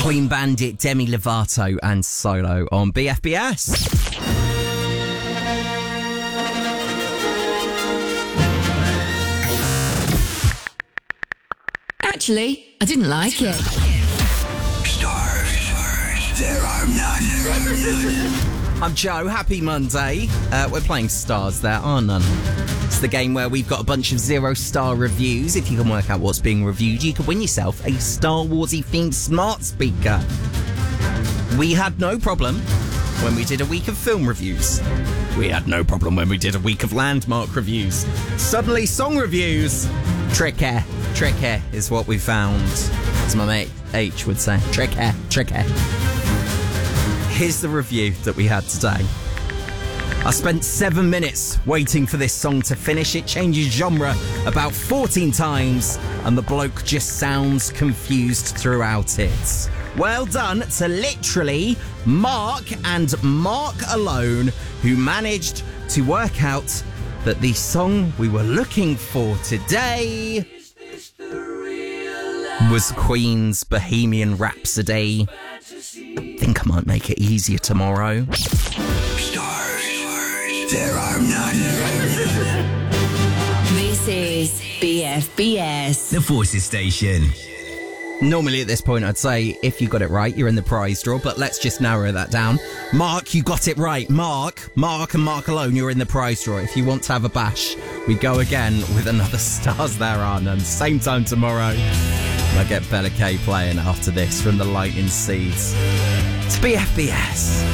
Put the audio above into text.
Queen Bandit, Demi Lovato and Solo on BFBS. Actually, I didn't like it. Stars, there are none. I'm Joe, happy Monday. We're playing Stars, there are none. It's the game where we've got a bunch of 0-star reviews. If you can work out what's being reviewed, you can win yourself a Star Warsy themed smart speaker. We had no problem when we did a week of film reviews. We had no problem when we did a week of landmark reviews. Suddenly song reviews. Tricky is what we found. As my mate H would say. Tricky. Here's the review that we had today. I spent 7 minutes waiting for this song to finish. It changes genre about 14 times, and the bloke just sounds confused throughout it. Well done to literally Mark and Mark alone, who managed to work out that the song we were looking for today was Queen's Bohemian Rhapsody. I think I might make it easier tomorrow. Stars, there are none. This is BFBS. The Voices Station. Normally at this point I'd say if you got it right, you're in the prize draw, but let's just narrow that down. Mark, you got it right. Mark and Mark alone, you're in the prize draw. If you want to have a bash, we go again with another Stars There Are None. Same time tomorrow. And I get Bella K playing after this from the Lightning Seeds. It's BFBS.